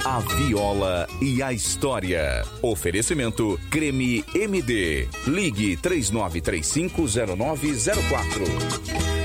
A viola e a história. Oferecimento Creme MD. Ligue 39350904.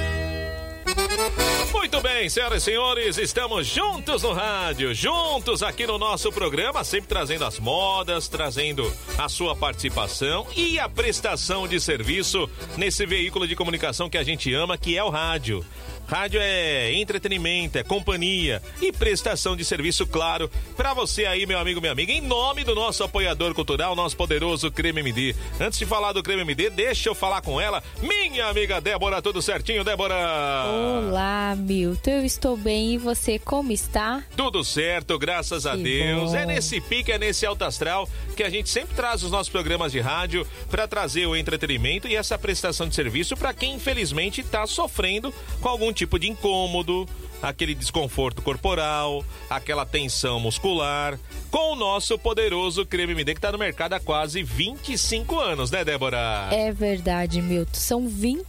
Muito bem, senhoras e senhores, estamos juntos no rádio, juntos aqui no nosso programa, sempre trazendo as modas, trazendo a sua participação e a prestação de serviço nesse veículo de comunicação que a gente ama, que é o rádio. Rádio é entretenimento, é companhia e prestação de serviço, claro, pra você aí, meu amigo, minha amiga, em nome do nosso apoiador cultural, nosso poderoso Creme MD. Antes de falar do Creme MD, deixa eu falar com ela, minha amiga Débora. Tudo certinho, Débora? Olá, Milton, eu estou bem, e você, como está? Tudo certo, graças a Deus. Bom. É nesse pique, é nesse alto astral que a gente sempre traz os nossos programas de rádio pra trazer o entretenimento e essa prestação de serviço pra quem infelizmente tá sofrendo com algum tipo de incômodo, aquele desconforto corporal, aquela tensão muscular, com o nosso poderoso Creme MD, que está no mercado há quase 25 anos, né, Débora? É verdade, Milton. São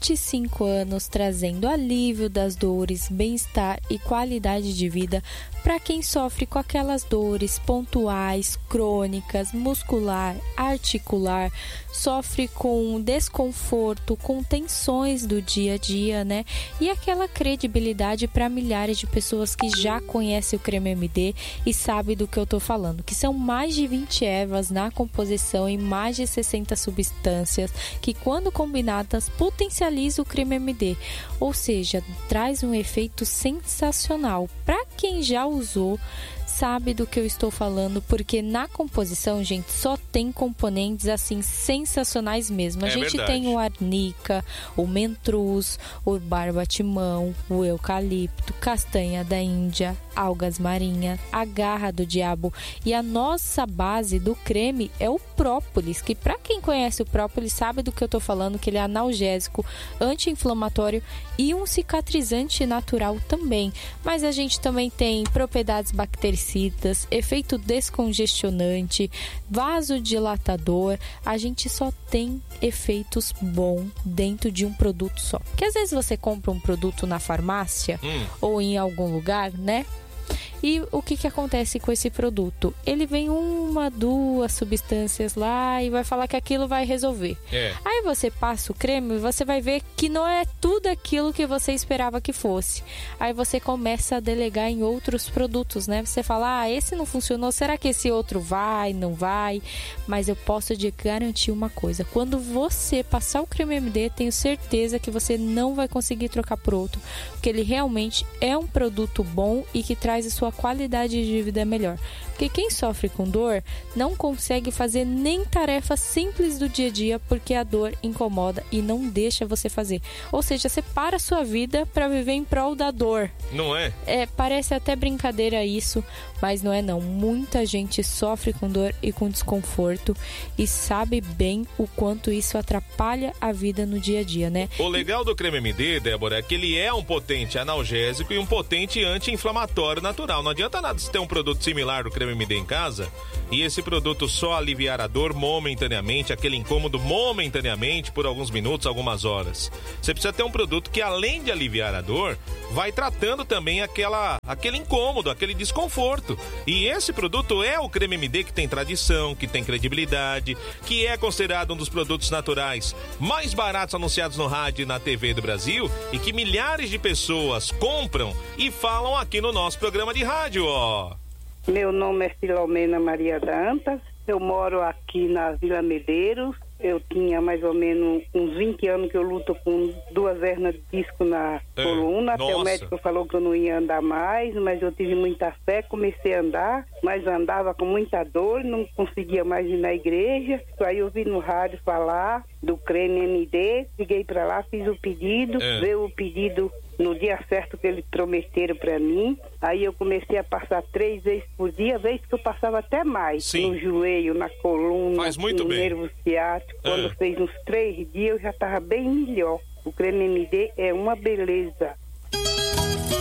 25 anos trazendo alívio das dores, bem-estar e qualidade de vida para quem sofre com aquelas dores pontuais, crônicas, muscular, articular, sofre com desconforto, com tensões do dia a dia, né? E aquela credibilidade para milhares de pessoas que já conhecem o Creme MD e sabem do que eu tô falando, que são mais de 20 ervas na composição e mais de 60 substâncias que, quando combinadas, potencializam o Creme MD, ou seja, traz um efeito sensacional. Para quem já usou, sabe do que eu estou falando, porque na composição, gente, só tem componentes assim sensacionais mesmo. A gente verdade. Tem o arnica, o mentruz, o barbatimão, o eucalipto, castanha da Índia, algas marinhas, a garra do diabo, e a nossa base do creme é o própolis, que para quem conhece o própolis sabe do que eu tô falando, que ele é analgésico, anti-inflamatório e um cicatrizante natural também. Mas a gente também tem propriedades bactericidas, efeito descongestionante, vasodilatador. A gente só tem efeitos bons dentro de um produto só. Porque às vezes você compra um produto na farmácia ou em algum lugar, né? E o que acontece com esse produto? Ele vem uma, duas substâncias lá e vai falar que aquilo vai resolver. Aí você passa o creme e você vai ver que não é tudo aquilo que você esperava que fosse. Aí você começa a delegar em outros produtos, né? Você fala, esse não funcionou, será que esse outro vai, não vai? Mas eu posso te garantir uma coisa, quando você passar o creme MD, tenho certeza que você não vai conseguir trocar por outro, porque ele realmente é um produto bom e que traz a sua qualidade de vida melhor. Porque quem sofre com dor não consegue fazer nem tarefa simples do dia a dia, porque a dor incomoda e não deixa você fazer. Ou seja, você para a sua vida para viver em prol da dor. Não é? Parece até brincadeira isso, mas não é não. Muita gente sofre com dor e com desconforto e sabe bem o quanto isso atrapalha a vida no dia a dia, né? O legal do Creme MD, Débora, é que ele é um potente analgésico e um potente anti-inflamatório natural. Não adianta nada você ter um produto similar do Creme MD em casa e esse produto só aliviar a dor momentaneamente, aquele incômodo momentaneamente por alguns minutos, algumas horas. Você precisa ter um produto que, além de aliviar a dor, vai tratando também aquele incômodo, aquele desconforto. E esse produto é o Creme MD, que tem tradição, que tem credibilidade, que é considerado um dos produtos naturais mais baratos anunciados no rádio e na TV do Brasil e que milhares de pessoas compram e falam aqui no nosso programa de rádio, ó. Meu nome é Filomena Maria Dantas, eu moro aqui na Vila Medeiros. Eu tinha mais ou menos uns 20 anos que eu luto com 2 hernias de disco na coluna. Até o médico falou que eu não ia andar mais, mas eu tive muita fé, comecei a andar, mas andava com muita dor, não conseguia mais ir na igreja. Aí eu vi no rádio falar do creme MD, liguei para lá, fiz o pedido, veio o pedido no dia certo que eles prometeram para mim. Aí eu comecei a passar 3 vezes por dia, vezes que eu passava até mais. Sim. No joelho, na coluna, no nervo ciático. Quando fez uns 3 dias eu já estava bem melhor. O creme MD é uma beleza.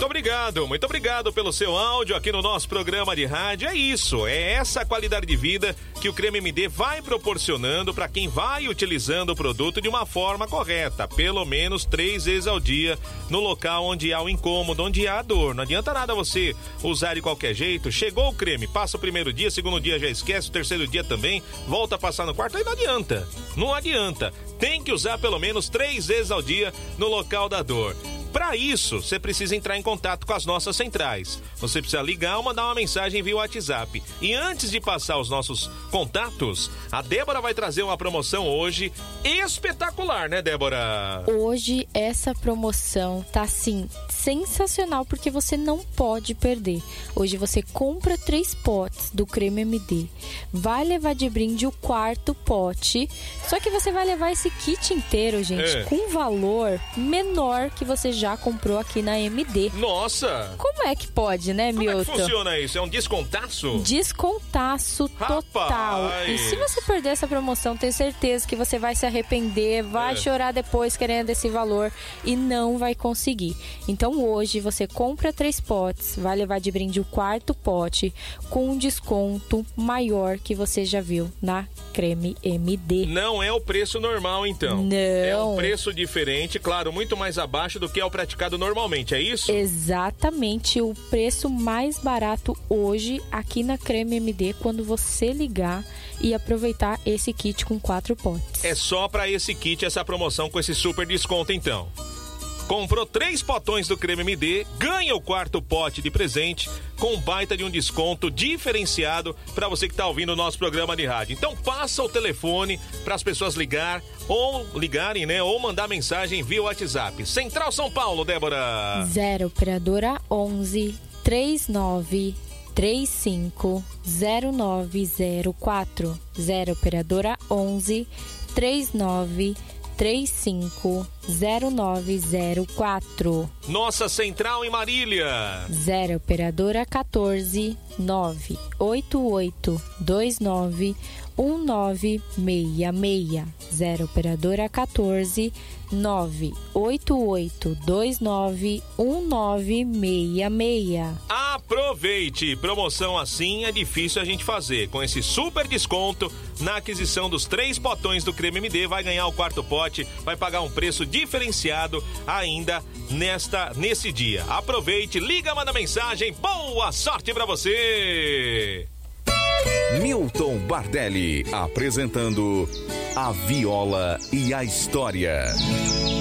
Muito obrigado pelo seu áudio aqui no nosso programa de rádio. É isso, é essa qualidade de vida que o Creme MD vai proporcionando para quem vai utilizando o produto de uma forma correta, pelo menos 3 vezes ao dia, no local onde há o incômodo, onde há a dor. Não adianta nada você usar de qualquer jeito. Chegou o creme, passa o primeiro dia, segundo dia já esquece, o terceiro dia também, volta a passar no quarto, aí não adianta. Não adianta. Tem que usar pelo menos 3 vezes ao dia no local da dor. Para isso, você precisa entrar em contato com as nossas centrais. Você precisa ligar ou mandar uma mensagem via WhatsApp. E antes de passar os nossos contatos, a Débora vai trazer uma promoção hoje espetacular, né, Débora? Hoje essa promoção tá, assim, sensacional, porque você não pode perder. Hoje você compra 3 potes do Creme MD, vai levar de brinde o 4º pote, só que você vai levar esse kit inteiro, gente, com valor menor que você já comprou aqui na MD. Nossa! Como é que pode, né, Milton? Como é que funciona isso? É um descontaço? Descontaço total. E se você perder essa promoção, tenho certeza que você vai se arrepender, vai chorar depois querendo esse valor e não vai conseguir. Então hoje você compra 3 potes, vai levar de brinde o 4º pote com um desconto maior que você já viu na Creme MD. Não é o preço normal, então. Não. É um preço diferente, claro, muito mais abaixo do que é o praticado normalmente, é isso? Exatamente, o preço mais barato hoje aqui na Creme MD, quando você ligar e aproveitar esse kit com 4 potes. É só para esse kit, essa promoção com esse super desconto, então. Comprou 3 potões do Creme MD, ganha o 4º pote de presente com baita de um desconto diferenciado para você que está ouvindo o nosso programa de rádio. Então passa o telefone para as pessoas ligarem, né? Ou mandar mensagem via WhatsApp. Central São Paulo, Débora. 0 operadora 11 39 35 0904. 0 operadora 11 39 35 0904. Nossa Central em Marília. 0 operadora 14 988 29 1966. 0 operadora 14 988 29 1966. Aproveite! Promoção assim é difícil a gente fazer. Com esse super desconto na aquisição dos 3 potões do Creme MD, vai ganhar o 4º pote, vai pagar um preço diferenciado ainda nesse dia. Aproveite, liga, manda mensagem. Boa sorte pra você! Milton Bardelli apresentando A Viola e a História.